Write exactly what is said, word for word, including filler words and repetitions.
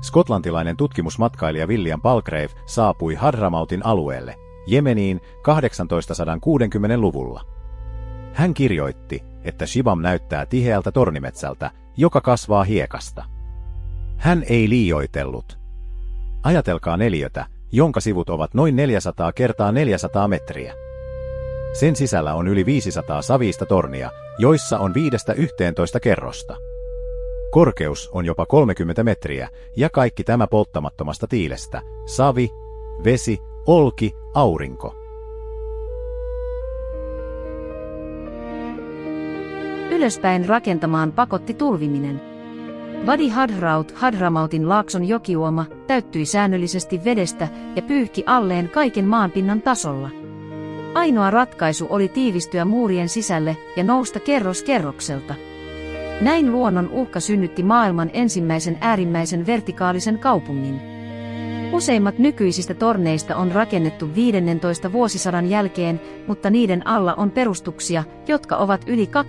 skotlantilainen tutkimusmatkailija William Palgrave saapui Hadramautin alueelle, Jemeniin tuhatkahdeksansataakuusikymmentäluvulla. Hän kirjoitti, että Shibam näyttää tiheältä tornimetsältä, joka kasvaa hiekasta. Hän ei liioitellut. Ajatelkaa neliötä, jonka sivut ovat noin neljäsataa kertaa neljäsataa metriä. Sen sisällä on yli viisisataa savista tornia, joissa on viidestä yhteentoista kerrosta. Korkeus on jopa kolmekymmentä metriä, ja kaikki tämä polttamattomasta tiilestä: savi, vesi, olki, aurinko. Ylöspäin rakentamaan pakotti tulviminen. Wadi Hadraut, Hadramautin laakson jokiuoma, täyttyi säännöllisesti vedestä ja pyyhki alleen kaiken maanpinnan tasolla. Ainoa ratkaisu oli tiivistyä muurien sisälle ja nousta kerros kerrokselta. Näin luonnon uhka synnytti maailman ensimmäisen äärimmäisen vertikaalisen kaupungin. Useimmat nykyisistä torneista on rakennettu viidennentoista vuosisadan jälkeen, mutta niiden alla on perustuksia, jotka ovat yli